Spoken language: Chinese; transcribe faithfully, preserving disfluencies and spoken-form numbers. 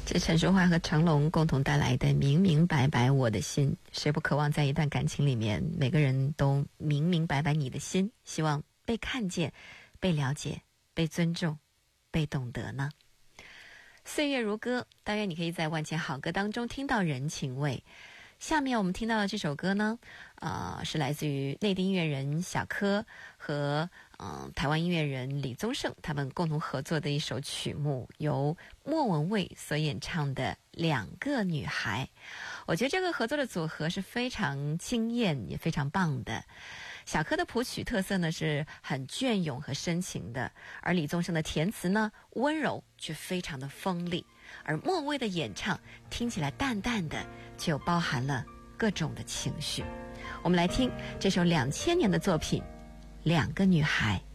这陈淑桦和成龙共同带来的《明明白白我的心》，谁不渴望在一段感情里面，每个人都明明白白你的心，希望被看见、被了解、被尊重、被懂得呢？岁月如歌，但愿你可以在万千好歌当中听到人情味。下面我们听到的这首歌呢，呃，是来自于内地音乐人小柯和嗯、呃、台湾音乐人李宗盛他们共同合作的一首曲目，由莫文蔚所演唱的《两个女孩》。我觉得这个合作的组合是非常惊艳也非常棒的。小柯的谱曲特色呢是很隽永和深情的，而李宗盛的填词呢温柔却非常的锋利，而莫文蔚的演唱听起来淡淡的，却又包含了各种的情绪。我们来听这首两千年的作品《两个女孩》。